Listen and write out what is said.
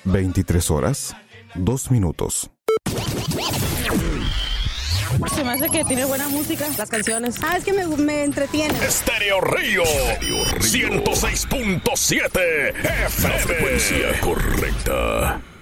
23 horas, 2 minutos. Se me hace que tiene buena música, las canciones. Es que me entretiene. Estéreo Río 106.7 FM. La frecuencia correcta.